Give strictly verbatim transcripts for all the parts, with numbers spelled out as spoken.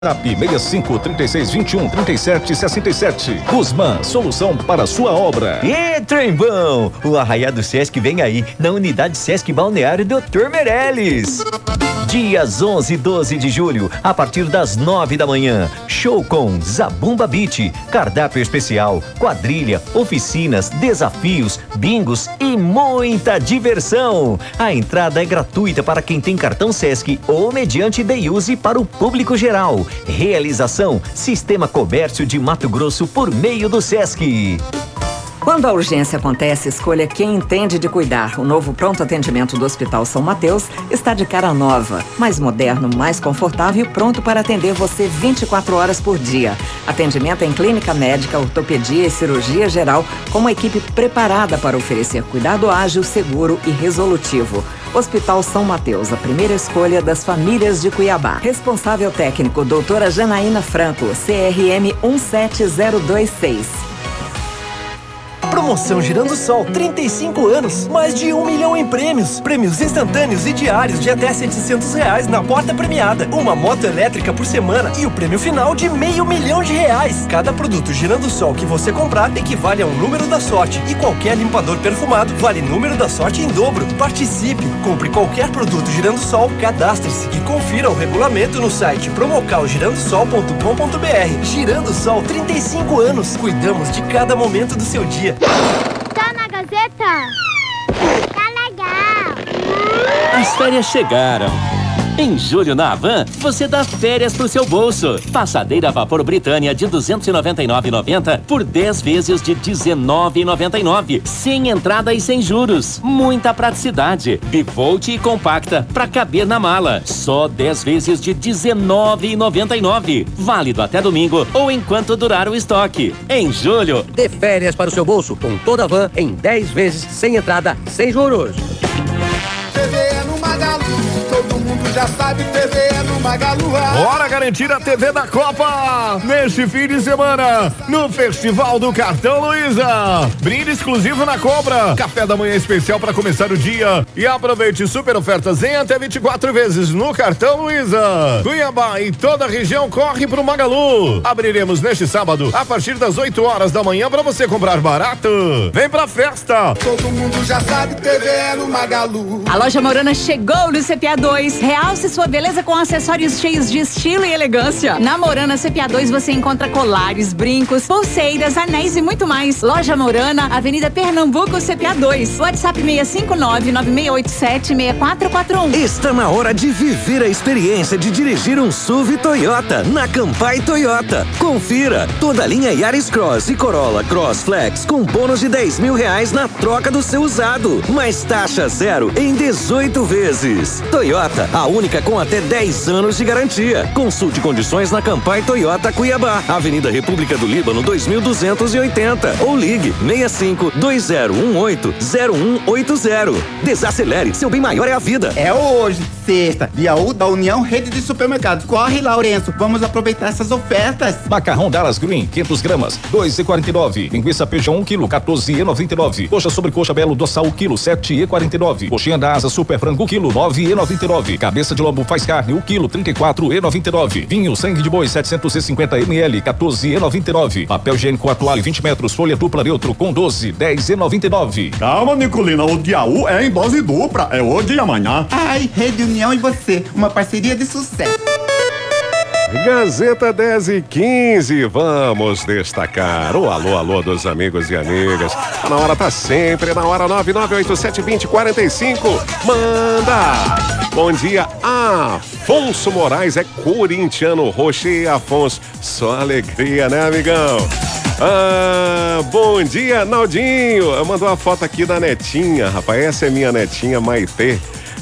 WhatsApp seis cinco, trinta e seis, vinte e um, trinta e sete, sessenta e sete. Guzmã, solução para sua obra. E trembão, o Arraiá do Sesc vem aí, na unidade Sesc Balneário doutor Meirelles. Dias onze e doze de julho, a partir das nove da manhã. Show com Zabumba Beat, cardápio especial, quadrilha, oficinas, desafios, bingos e muita diversão. A entrada é gratuita para quem tem cartão Sesc ou mediante Day Use para o público geral. Realização: Sistema Comércio de Mato Grosso por meio do Sesc. Quando a urgência acontece, escolha quem entende de cuidar. O novo pronto atendimento do Hospital São Mateus está de cara nova, mais moderno, mais confortável e pronto para atender você vinte e quatro horas por dia. Atendimento em clínica médica, ortopedia e cirurgia geral, com uma equipe preparada para oferecer cuidado ágil, seguro e resolutivo. Hospital São Mateus, a primeira escolha das famílias de Cuiabá. Responsável técnico, doutora Janaína Franco, C R M um sete zero dois seis. Promoção Girando Sol, trinta e cinco anos, mais de um milhão em prêmios. Prêmios instantâneos e diários de até setecentos reais na porta premiada. Uma moto elétrica por semana e o prêmio final de meio milhão de reais. Cada produto Girando Sol que você comprar equivale a um número da sorte. E qualquer limpador perfumado vale número da sorte em dobro. Participe, compre qualquer produto Girando Sol, cadastre-se e confira o regulamento no site promocal girando sol ponto com ponto br. Girando Sol, trinta e cinco anos. Cuidamos de cada momento do seu dia. Tá na Gazeta? Tá legal! As férias chegaram. Em julho na Havan, você dá férias pro seu bolso. Passadeira a vapor Britânia de duzentos e noventa e nove reais e noventa centavos por dez vezes de dezenove reais e noventa e nove centavos, sem entrada e sem juros. Muita praticidade. Bivolt e compacta pra caber na mala. Só dez vezes de dezenove reais e noventa e nove centavos. Válido até domingo ou enquanto durar o estoque. Em julho, dê férias para o seu bolso com toda a Havan em dez vezes sem entrada, sem juros. T V é no Magalu, todo mundo já sabe, T V é no Magalu. Bora garantir a T V da Copa neste fim de semana no Festival do Cartão Luiza. Brinde exclusivo na Cobra, café da manhã especial para começar o dia e aproveite super ofertas em até vinte e quatro vezes no Cartão Luiza. Cuiabá e toda a região corre pro Magalu. Abriremos neste sábado a partir das oito horas da manhã para você comprar barato. Vem pra festa. Todo mundo já sabe, T V é no Magalu. A loja Morana chegou no C P A dois. Realce sua beleza com acessórios cheios de estilo e elegância. Na Morana C P A dois você encontra colares, brincos, pulseiras, anéis e muito mais. Loja Morana, Avenida Pernambuco, C P A dois. WhatsApp seis cinco nove, nove seis oito sete, seis quatro quatro um. Está na hora de viver a experiência de dirigir um S U V Toyota na Campai Toyota. Confira toda a linha Yaris Cross e Corolla Cross Flex com bônus de dez mil reais na troca do seu usado. Mais taxa zero em dezoito vezes. Toyota, a única com até dez anos de garantia. Consulte condições na Campai Toyota Cuiabá, Avenida República do Líbano dois mil duzentos e oitenta ou ligue seis cinco dois zero um oito zero um oito zero. Desacelere, seu bem maior é a vida. É hoje, sexta, dia um da União Rede de Supermercados. Corre, Lourenço, vamos aproveitar essas ofertas. Macarrão Dallas Green, quinhentas gramas, dois reais e quarenta e nove centavos. Linguiça Peixão, um quilo, quatorze reais e noventa e nove centavos. Coxa sobre coxa Belo Dossal, o quilo, sete reais e quarenta e nove centavos. Coxinha da Asa Super Frango, quilo, nove reais e noventa e nove centavos. Cabeça de lombo faz carne, o quilo, trinta e quatro reais e noventa e nove centavos. Vinho Sangue de Boi, setecentos e cinquenta mililitros, quatorze reais e noventa e nove centavos. Papel higiênico Atuale, vinte metros, folha dupla neutro com doze, dez reais e noventa e nove centavos. Calma, Nicolina, o dia um é em dose dupla, é hoje e amanhã. Ai, Rede União e você, uma parceria de sucesso. Gazeta dez e quinze, vamos destacar o alô, alô dos amigos e amigas. Tá na hora, tá sempre na hora. Nove nove oito sete dois zero quatro cinco, manda! Bom dia, Afonso Moraes é corintiano roxo. E Afonso, só alegria, né, amigão? Ah, bom dia, Naldinho. Mandou a foto aqui da netinha, rapaz. Essa é minha netinha Maitê.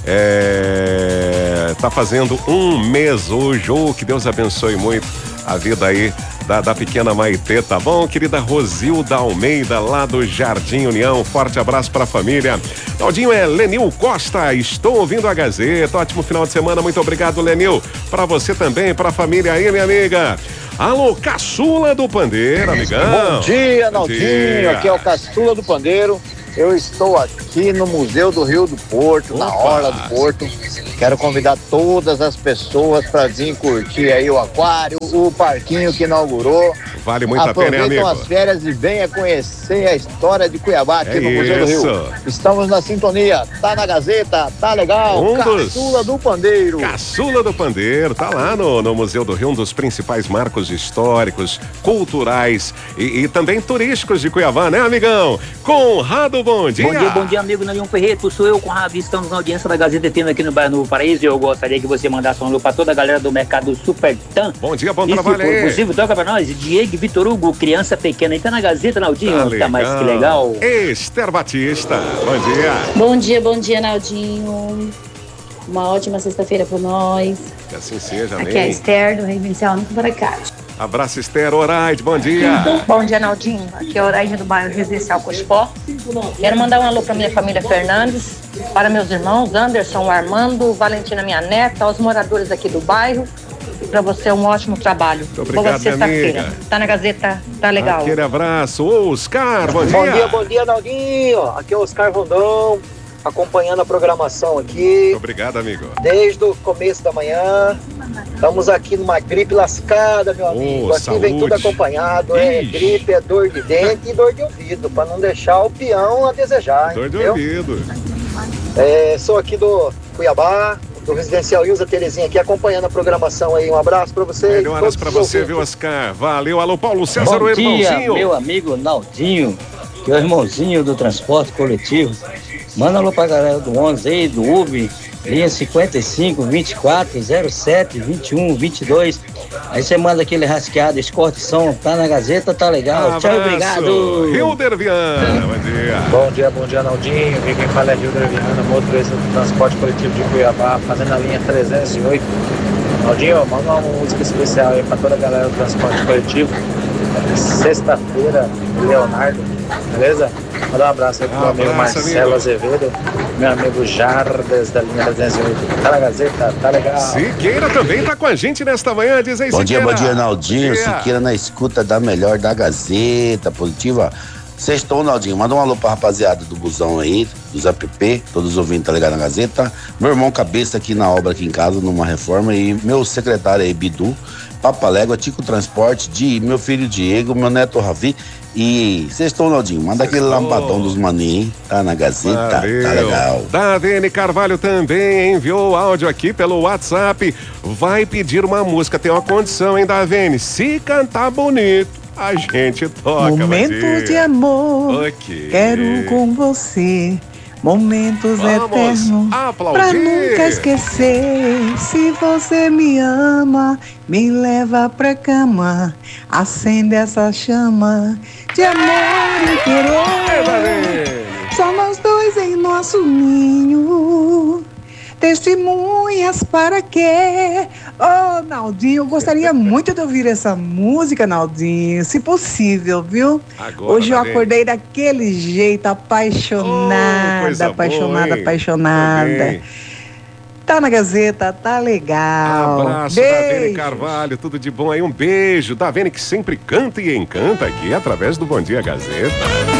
É, tá fazendo um mês hoje. Oh, que Deus abençoe muito a vida aí da, da pequena Maitê, tá bom? Querida Rosilda Almeida, lá do Jardim União. Forte abraço pra família. Naldinho é Lenil Costa, estou ouvindo a Gazeta. Ótimo final de semana, muito obrigado, Lenil. Pra você também, pra família aí, minha amiga. Alô, Caçula do Pandeiro, amigão. Bom dia, Naldinho. Aqui é o Caçula do Pandeiro. eu estou aqui no Museu do Rio do Porto, Opa. na Orla do Porto. Quero convidar todas as pessoas para vir curtir aí o aquário, o parquinho que inaugurou. Vale muito a pena, hein, amigo? Aproveitam as férias e venha conhecer a história de Cuiabá aqui é no Museu isso. do Rio. Estamos na sintonia, tá na Gazeta, tá legal. Um Caçula dos... do Pandeiro. Caçula do Pandeiro, tá lá no, no Museu do Rio, um dos principais marcos históricos, culturais e, e também turísticos de Cuiabá, né, amigão? Conrado, bom dia. Bom dia, bom dia, amigo Nalion Ferreto. Sou eu, Conrado, estamos na audiência da Gazeta F M aqui no bairro Novo Paraíso e eu gostaria que você mandasse um alô pra toda a galera do mercado Super Tan. Bom dia, bom e trabalho se for aí. possível, toca pra nós, Diego e Vitor Hugo, criança pequena. Então na Gazeta, Naldinho, tá, tá mais que legal. Esther Batista, bom dia. Bom dia, bom dia, Naldinho. Uma ótima sexta-feira pra nós. Que assim seja, amém. Aqui é a Esther, do Residencial Único Baracate. Abraço, Esther. Oraide, bom dia. Bom dia, Naldinho. Aqui é a Oraide do bairro Residencial Cospó. Quero mandar um alô pra minha família Fernandes, para meus irmãos Anderson, Armando, Valentina, minha neta, aos moradores aqui do bairro. E pra você um ótimo trabalho. Muito obrigado, boa sexta-feira. Tá na Gazeta, tá legal. Aquele abraço. Oscar, bom dia. Bom dia, bom dia, Naldinho. Aqui é o Oscar Rondon, acompanhando a programação aqui. Muito obrigado, amigo. Desde o começo da manhã. Estamos aqui numa gripe lascada, meu amigo. Oh, aqui saúde. vem tudo acompanhado. É Ixi. gripe, é dor de dente e dor de ouvido, para não deixar o peão a desejar. Dor entendeu? de ouvido. É, sou aqui do Cuiabá, do Residencial Ilza Terezinha aqui, acompanhando a programação aí. Um abraço para vocês. Melhoras pra você, viu, Oscar? Valeu. Alô, Paulo César, Bom o dia, irmãozinho. meu amigo Naldinho, que é o irmãozinho do transporte coletivo. Manda alô pra galera do onze aí, do U B, linha cinquenta e cinco, vinte e quatro, zero sete, vinte e um, vinte e dois. Aí você manda aquele rasqueado, escorte som, tá na Gazeta, tá legal. Abraço. Tchau, obrigado. Hilder Viana, bom dia. Bom dia, bom dia, Naldinho. Aqui quem fala é Hilder Viana, motorista do transporte coletivo de Cuiabá, fazendo a linha trezentos e oito. Naldinho, manda uma música especial aí pra toda a galera do transporte coletivo. Sexta-feira, Leonardo, beleza? Manda um abraço aí pro meu amigo Marcelo Azevedo, meu amigo Jardes da linha trezentos e oito. Tá na Gazeta, tá legal. Siqueira também tá com a gente nesta manhã, diz aí, Bom dia, Siqueira. bom dia, Naldinho. Bom dia. Siqueira na escuta da melhor da Gazeta Positiva. Sextou, Naldinho. Manda um alô pra rapaziada do busão aí, dos app, todos os ouvintes, tá ligado na Gazeta. Meu irmão Cabeça aqui na obra, aqui em casa, numa reforma. E meu secretário aí, Bidu, Papalégua, Tico Transporte, de meu filho Diego, meu neto Ravi. E sextou, Naldinho. Manda aquele lambadão dos maninhos, hein? Tá na Gazeta, Valeu. tá legal. Daviane Carvalho também enviou áudio aqui pelo WhatsApp. Vai pedir uma música, tem uma condição, hein, Daviane? Se cantar bonito, a gente toca. Momento de amor, Ok. quero com você. Momentos Vamos eternos aplaudir. pra nunca esquecer. Se você me ama, me leva pra cama. Acende essa chama de amor e querer. Só nós dois em nosso ninho. Testemunhas para quê? Oh, Naldinho, eu gostaria muito de ouvir essa música, Naldinho, se possível, viu? Agora, Hoje eu Daviane. acordei daquele jeito, apaixonada, Oh, coisa apaixonada, boa, hein? apaixonada. Também. Tá na Gazeta, tá legal. Abraço, Beijo. Daviane Carvalho, tudo de bom aí, um beijo. Daviane que sempre canta e encanta aqui através do Bom Dia Gazeta.